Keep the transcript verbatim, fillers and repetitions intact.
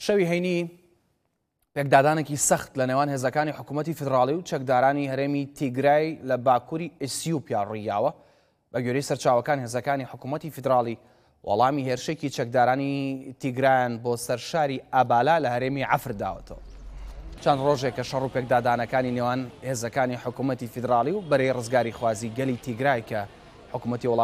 شەوی هەینی پێکدادانێکی سەخت لە نێوان هێزەکانی حکوومەتی فیدراڵی و چەکدارانی هەرێمی تیگرای لە باکووری ئیسیوپیا ڕوویاوە. بە گوێرەی سەرچاوەکان هێزەکانی حکوومەتی فیدراڵی وەڵامی هێرشێکی چەکدارانی تیگرایان بۆ سەرشاری ئابالا لە هەرێمی عەفر داوەتەوە. چەند ڕۆژێک کە شەڕ و پێکدادانەکانی نێوان هێزەکانی حکوومەتی فیدراڵی و بەرەی ڕزگاری خوازی گەلی تیگرای کە حکوومەتی